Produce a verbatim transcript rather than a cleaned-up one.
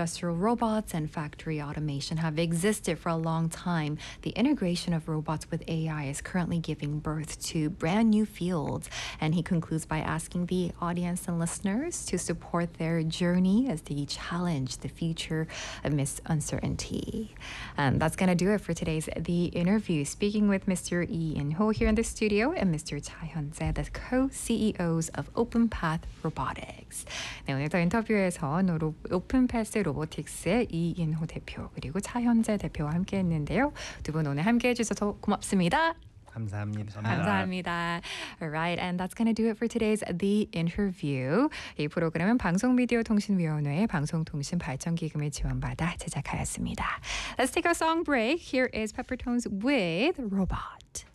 industrial robots and factory automation have existed for a long time, the integration of robots with A I is currently giving birth to brand new fields. And he concludes by asking the audience and listeners to support their journey as they challenge the future amidst uncertainty. And that's going to do it for today's The Interview. Speaking with Mister Lee In-ho here in the studio and Mister Cha Hyun-jae, the co-C E Os of OpenPath Robotics. 네, 오늘도 인터뷰에서 로, 오픈패스 로보틱스의 이인호 대표 그리고 차현재 대표와 함께했는데요. 두 분 오늘 함께해 주셔서 고맙습니다. 감사합니다. 감사합니다. Alright, and that's going to do it for today's The Interview. 이 프로그램은 방송미디어통신위원회의 방송통신발전기금을 지원받아 제작하였습니다. Let's take a song break. Here is Peppertones with Robot.